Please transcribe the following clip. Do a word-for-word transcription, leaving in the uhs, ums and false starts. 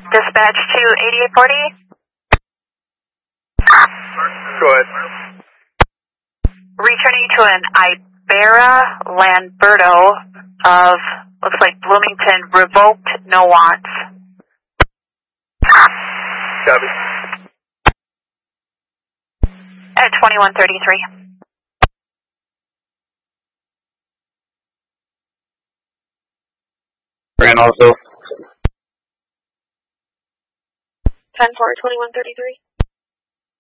Dispatch to eighty-eight forty. Go ahead. Returning to an Ibera Lamberto of, looks like Bloomington, revoked, no wants. Copy. At twenty-one thirty-three. Ran also. ten four, twenty-one thirty-three.